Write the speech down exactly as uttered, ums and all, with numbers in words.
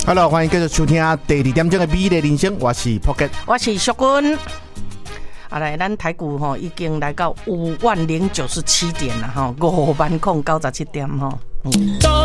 Hello， 欢迎继续收听第二点钟的美丽人生，我是朴吉， 我是淑君。啊，来，咱台股吼已经来到五万零九十七点了哈，五万空九十七点哈。嗯